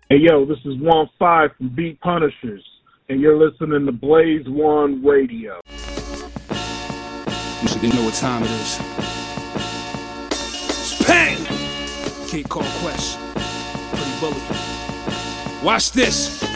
Hey, yo, this is 1-5 from Beat Punishers, and you're listening to Blaze One Radio. You should know what time it is. It's Pain! Kate Call Quest. Pretty Bully. Watch this.